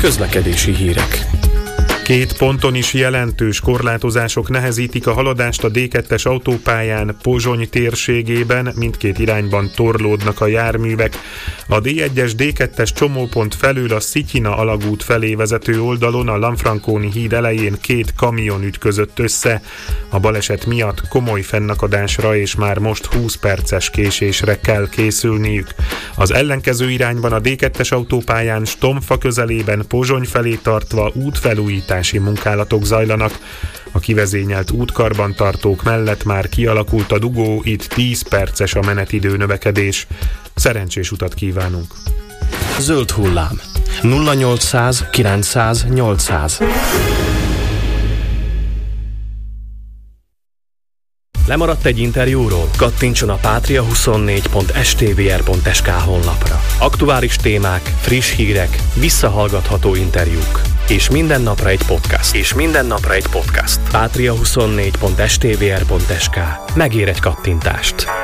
Közlekedési hírek. 2 ponton is jelentős korlátozások nehezítik a haladást a D2-es autópályán Pozsony térségében, mindkét irányban torlódnak a járművek. A D1-es D2-es csomópont felül a Szityina alagút felé vezető oldalon a Lanfranconi híd elején 2 kamion ütközött össze. A baleset miatt komoly fennakadásra és már most 20 perces késésre kell készülniük. Az ellenkező irányban a D2-es autópályán Stomfa közelében Pozsony felé tartva útfelújítási munkálatok zajlanak. A kivezényelt útkarbantartók mellett már kialakult a dugó, itt 10 perces a menetidő növekedés. Szerencsés utat kívánunk! Zöld hullám. 0800 900 800. Lemaradt egy interjúról? Kattintson a patria24.stvr.sk honlapra. Aktuális témák, friss hírek, visszahallgatható interjúk. És minden napra egy podcast. Patria24.stvr.sk. Megér egy kattintást.